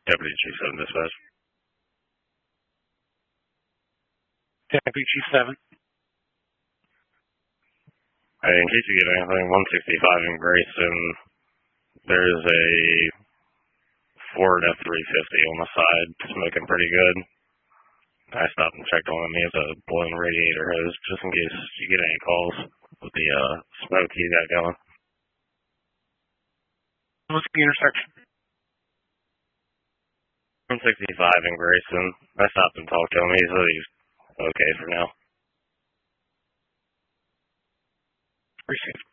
Deputy Chief 7 Dispatch. Deputy Chief 7. Hey, in case you get anything, 165 in Grayson, there's a Ford F-350 on the side, smoking pretty good. I stopped and checked on him. He has a blown radiator hose, just in case you get any calls with the smoke he's got going. What's the intersection? 165 in Grayson. I stopped and talked to him. He said he's okay for now. Received.